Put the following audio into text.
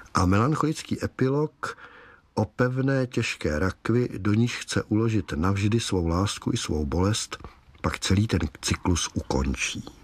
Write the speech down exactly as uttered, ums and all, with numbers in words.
A melancholický epilog o pevné těžké rakvi, do níž chce uložit navždy svou lásku i svou bolest, pak celý ten cyklus ukončí.